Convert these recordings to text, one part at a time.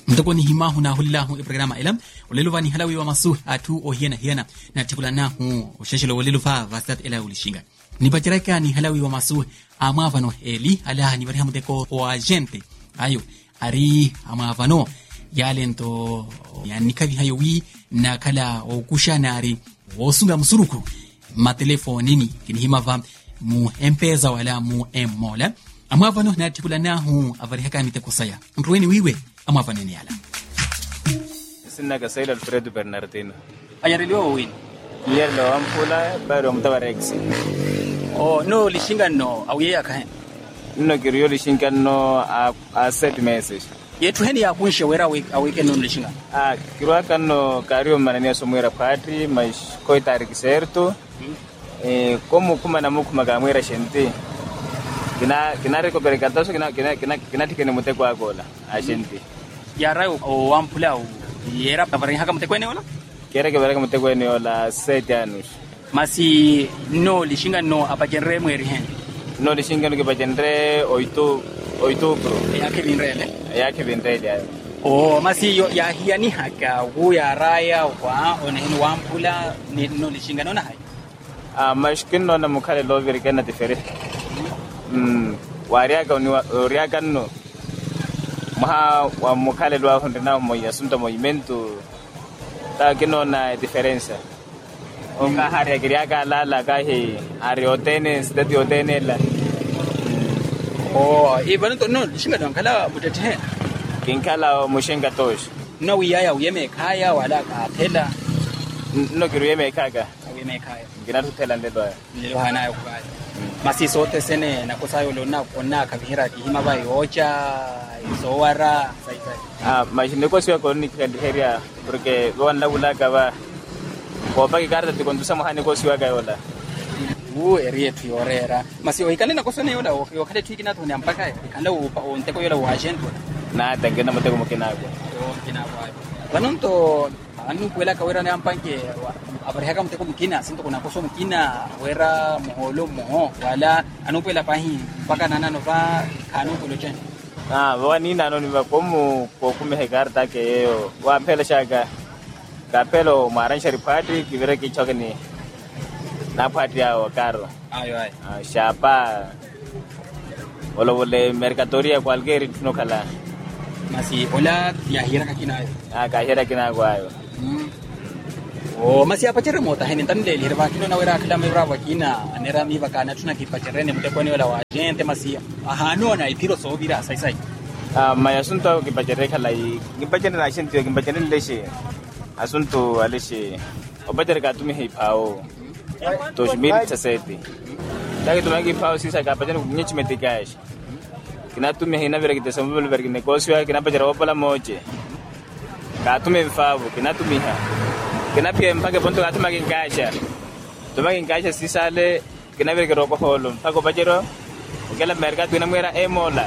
mtakoni hima huna hullahu programa ilam ulelu vani halawi wa masu atu ohiena na tikulana hu usheshelo ulelu fa vasat ila ulishinga nipatiraka ni halawi wa masu amavano eli ala ni varihamu deko o agente ayo ari amavano yalento yani kavi hayo wi na kala okusha nari wosunga musuruku matelefonini kinihimava mu empeza wala mu emola amavano na tikulana hu avarihaka mitekosaya mruweni wiwe amavano ni ala sinaga Saila Alfredo Bernardino ayariliwa wini yerlo ampula baro mtawarex no lishinga no auyeya kahe no kiriyo lishinga no a set message yetu heni ya kunshe wera aweke no lishinga kirwa kano kario manania somwera party mas koi tarik certo como kuma na muku magamwera shente kina recobericataso kina tikene muteko agola a shente ya rayo o ampula yera paparinha kama tekwene wala kera ke baraka muteko wala 7 anos masi no lishinga no apajenre mweri hen no lishinga no ke pajenre 8 pro yake binrele masi yo ya hiani haka ya raya wa oneni wampula ni no lishinga no na hai mas kinno na mukale lover kana tifere wariaga ni wariaga no maha wa mukale lo honde na mo yasunta movimento ta kinno na diferença onga haria giriaga la gahe ariotene stadi otene la ibana to no lishinga don kala mutete kinkala mushinga tosh no wiyaya uyeme kaya wala ka tela no kiruyeme kaga uyeme kaya ngina tutela ndedo lelo hana yo kaya masi sote sene na kusayo lona kona kabihira kihima bai ocha isowara sai mas negocio con ni area porque lo han labula kaba ko bagi garda te condusa mo negocio ga yola area tu yorera masi oikale na kosone yola okale twikina to mpaka ikanda onteko yola wa agent na tangena moteko mokinago banonto anu kwela kawera na ampanke abarihaka mteko mkina sinto kuna koso mkina wera moholo moho wala anu kwela pahi mpaka nana no va kanu kulochen wani nano ni makomu ko kume garda ke yo wa pela shaga ka pelo maran shari party kivera ki chogani na party ya karo ayo shapa wala mercatoria cualquier no kala masi ola ya hira kakinayo ka hira kinago ayo masi apachere mota hene tande lirba kino na wera kala mebra wakina anera mi bakana tuna kipachere muteko ni wala wa gente masi ahano na itiro sobira sai maya sunto kipachere kala kipachere na shinto kipachere leshe asunto aleshe obachere ka tumi hipao to shmiri tsaseti dagi tumagi pao sisa ka pachere kunyechi metikash kina tumi hina vera kitesambu vera negocio kina pachere opola moche ka tumi favo kina tumi ha kina pia mpaka ponto ka tumi kinkasha sisale kina vera roko holo mpaka pachere kila mercado ina mwera emola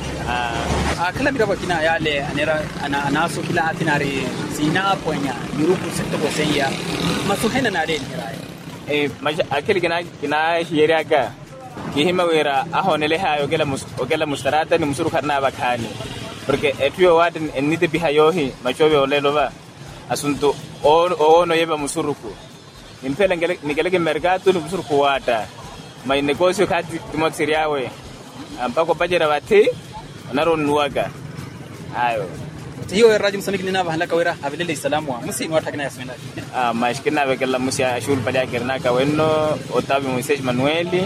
kila miraba kina yale anera anaso kila atinari sina ponya yuruku sekto boseya masuhena na le mas akili kina hiriaga kihima wera ahonele hayo gela mustarata ni musuru karna bakani porque etio wadin enite bihayohi machobe olelova asunto ono yeba musuruku impela nigelege mercado ni musuruku wata mai negocio kati timotsiriawe ampako bajera bati naron nuaga ayo hiyo radio msaniki nina bahala kawera abilele salamu musi nwata kina yasmina mashkina bekela musi ashul pale akerna ka wenno otabi Moises Manueli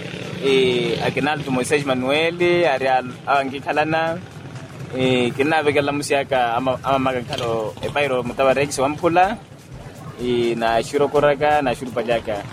akinal tu Moises Manueli arial angi kalana kina bekela musi aka ama magakalo epairo mutawarex wampula na shiro koraga na shuru pajaka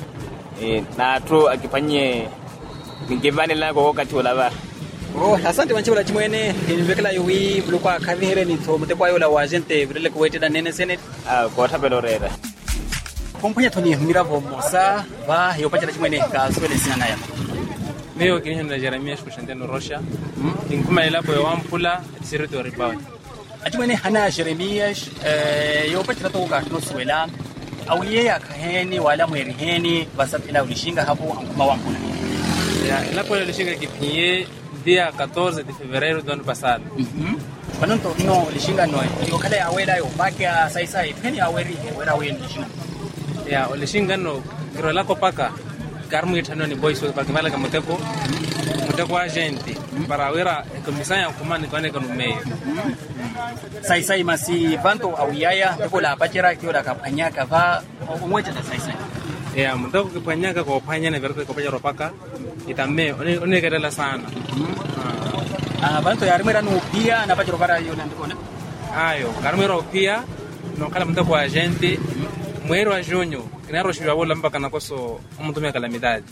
na tro akipanye ngivani la ko wakati wala asante manchibula chimwene nivekela yuwi bulukwa kavihere ni to mutekwa yola wa gente vile kuweteda nene sene ko tabelo rera komponya toni miravo mosa va yo pachela chimwene ka swele sina naya meo kinhenda Jeremias kushanteno Rosha inkuma ila kwa wampula sirito ribawa achimwene hana Jeremias yo pachela to ka no swela au yeye akaheni wala mweriheni basatila ulishinga hapo ankuma wampula ya ila kwa ulishinga kipie dia 14 de fevereiro do ano passado. Panonto no lishinga no yo kale awela yo bakia sai peni aweri wera wen lishinga Ya olishinga no kirola kopaka karmu itano ni boys kwa kimala kama muteko a gente para wera komisanya kumani kwane kanu meyo sai masi banto awiyaya ko la pachera kio la kapanya kava umwecha na sai ya muteko kipanya kwa panya na verko kwa pachera paka itame one kedela sana banto ya rimera no pia na pachera para yo ndiko na ayo karmero pia no kala muteko a gente mwero wa junho kinaro shwa bola mpaka nakoso umutumia calamidade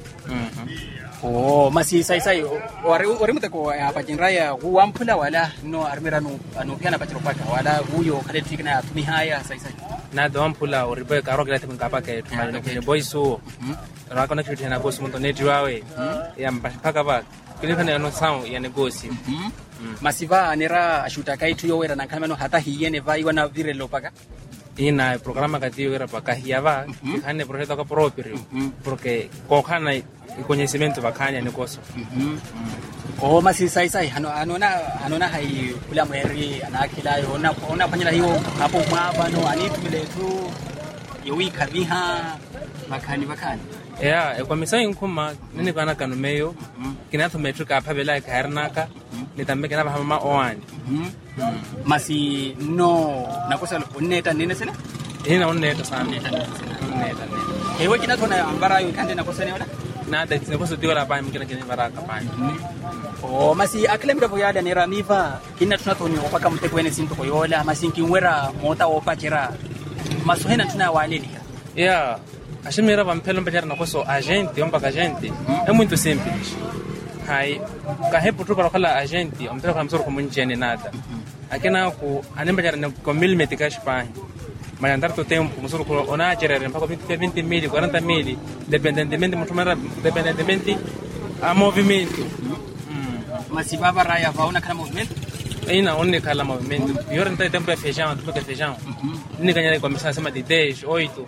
masi sai ori muteko ya pajinraya huampula wala no armera no pia na pachera paka wala huyo kale tikina tumi haya sai na do ampula oribe karo kila timu kapaka tumaino kwenye boyso rako na kitu na boss mtu neti wawe ya mpaka ba kile kana no sound ya negosi masiva anera ashuta kai tu yowera na kama no hata hiyene vai wana vire lopaka ina programa kati yowera paka hiava kane projeto ka proprio porque kokana conhecimento bakanya negoso masi sai anona hai kula mweri anakila yo ona fanyila hiyo hapo mwaba no anitumile tu yowi kabiha bakani ya kwa misai nkuma nini kana kanu meyo kinato metrika pabela kaernaka nitambe kana mama oani masi no nakosa oneta nene sene ina oneta sana hewe kinato na ambara yo kande nakosa ne wala nada nakosa diwala ba mkina kene baraka pani masi akile mrevo yada ne ramiva kina tunatoni opaka mteko ene sinto koyola masi kinwera mota opakera masuhena tuna waleli ya ashimira vampelo mpachara nakoso agente ompaka agente é muito simples hai kahepo tu para kala agente ompera kama msoro kumunjene nada akena ku anembachara na com 1000 metikash pai mas andar to tempo msoro ku ona gerere mpaka 20.000 40.000 dependentemente dependentemente a movimento mas baba raya vaona kana movimento ina onne kala movimento pior então tempo é feijão tudo que é feijão ninguém ganha começar a cima de 10 8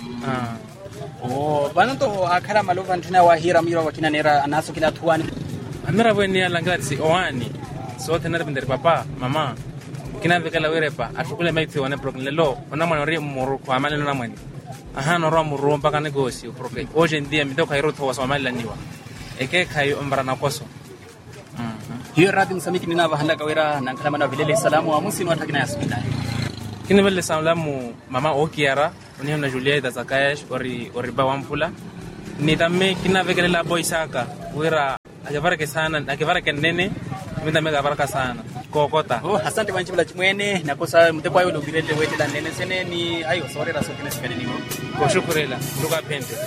bananto akala malova ntuna wa hira mira wakina nera anaso kila tuani amira bweni alangati oani sote na bendere papa mama kina vekala werepa atukule maiti wana problem lelo ona mwana ri muru kwa mali na mwani no ro muru mpaka negosi porque hoje em dia mitoka iroto wa Somalia niwa eke kai ombara na koso hiyo radhi msamiki nina bahanda kawera na kala mana vilele salamu wa musi no takina yasubita kina vile salamu mama okiara oni na Julieta Zakayesh ori bawampula nitame kina vekele la boysaka wera akavareke sana akavareke nene mimi mega baraka sana kokota asante wanchibula chimwene nakosa mtekwa yo lobirete wetela nene sene ni ayo sorera sokene sikane niko ko shukurela tukapende